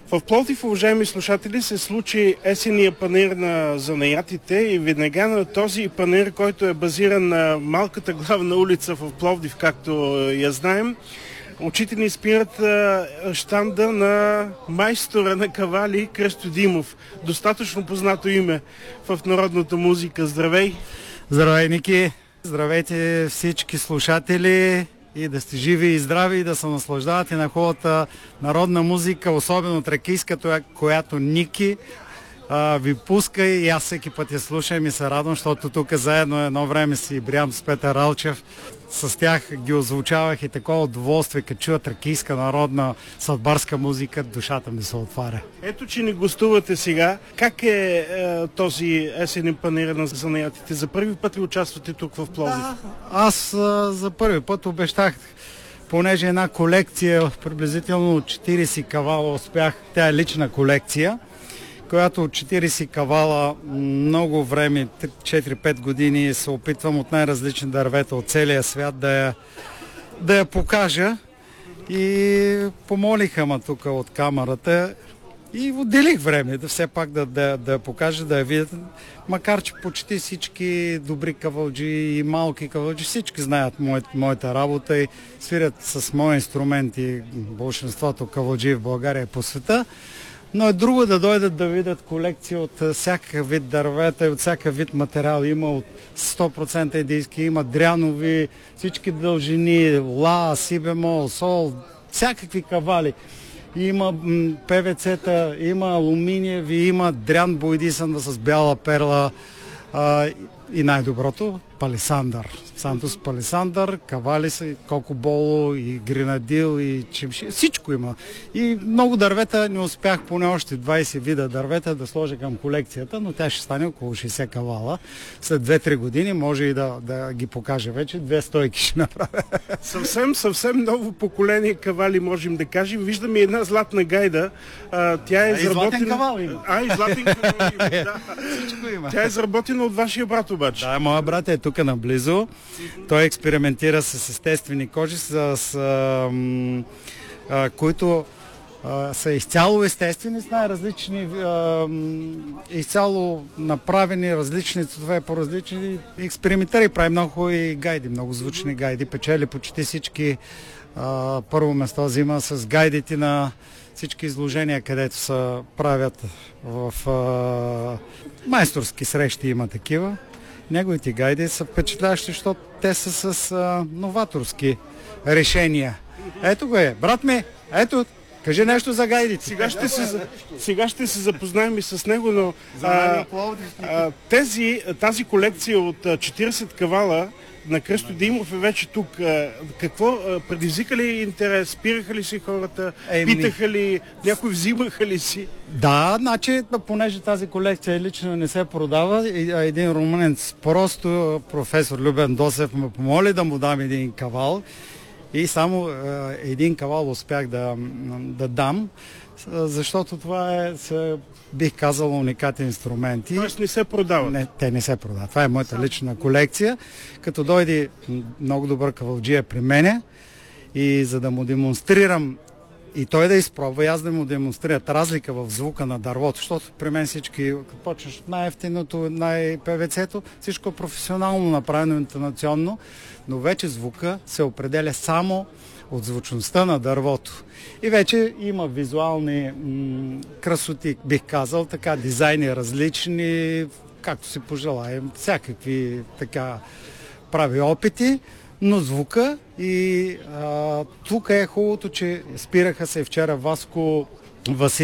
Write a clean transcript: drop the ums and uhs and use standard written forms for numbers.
В Пловдив, уважаеми слушатели, се случи есенния панаир на занаятите и веднага на този панаир, който е базиран на малката главна улица в Пловдив, както я знаем, очите ни спират щанда на майстора на кавали Кръстю Димов. Достатъчно познато име в народната музика. Здравей! Здравей, Ники! Здравейте всички слушатели! И да сте живи и здрави и да се наслаждавате на хубавата народна музика, особено тракийската, която Ники ви пуска и аз всеки път я слушам и се радвам, защото тук заедно едно време си брям с Петър Ралчев. С тях ги озвучавах и такова удоволствие, като чуя тракийска народна съдбарска музика, душата ми се отваря. Ето, че ни гостувате сега. Как е този есенен панаир на занаятите? За първи път ли участвате тук в Пловдив? Да, аз за първи път обещах, понеже една колекция, приблизително 40 кавала успях, тя е лична колекция, която от 40 кавала много време, 4-5 години се опитвам от най-различни дървета от целия свят да я покажа. И помолиха ме тук от камерата и отделих време да все пак да я покажа, да я видят. Макар че почти всички добри кавалджи и малки кавалджи, всички знаят моята работа и свирят с мои инструменти большинството кавалджи в България и по света. Но е друго да дойдат да видят колекция от всякакъв вид дървета и от всякакъв вид материал. Има от 100% едийски, има дрянови, всички дължини, ла, сибемол, сол, всякакви кавали. Има ПВЦ-та, има алуминиеви, има дрян бойдисан с бяла перла и най-доброто палисандър. Сантос палисандър, кавали са, кокоболо и гренадил и чимши. Всичко има. И много дървета не успях, поне още 20 вида дървета да сложа към колекцията, но тя ще стане около 60 кавала. След 2-3 години може и да ги покажа вече. 2 стойки ще направя. Съвсем ново поколение кавали можем да кажем. Виждаме една златна гайда. Тя е изработена... златен кавал има. И златен кавал има, да. Всичко има. Тя е изработена от вашия брат обаче. Да, моя брат е тук наблизо. Той експериментира с естествени кожи, които са изцяло естествени, с най-различни, изцяло направени различни цветове по различни. Експериментира и прави много и гайди, много звучни гайди. Печели почти всички. Първо место взима с гайдите на всички изложения, където се правят в майсторски срещи, има такива. Неговите гайди са впечатляващи, защото те са с новаторски решения. Ето го е. Брат ми, ето, кажи нещо за гайдите. Сега ще се запознаем и с него, но тази колекция от 40 кавала на Кръстю Димов е вече тук. Какво предизвика ли интерес? Спираха ли си хората? Питаха ли? Някой взимаха ли си? Да, значи, понеже тази колекция лично не се продава, един румънец, просто професор Любен Досев ме помоли да му дам един кавал и само един кавал успях да дам, защото това бих казал, уникатни инструменти. Тоест не се продават? Не, те не се продават. Това е моята лична колекция. Като дойде много добър кавалджия при мене и за да му демонстрирам и той да изпробва, и аз да му демонстрират разлика в звука на дървото, защото при мен всички, като почнеш най-ефтиното, най-ПВЦ-то, всичко е професионално направено, интонационно, но вече звука се определя само от звучността на дървото. И вече има визуални красоти, бих казал, така, дизайни различни, както си пожелаем, всякакви така прави опити, но звука и тук е хубавото, че спираха се вчера Васко Василев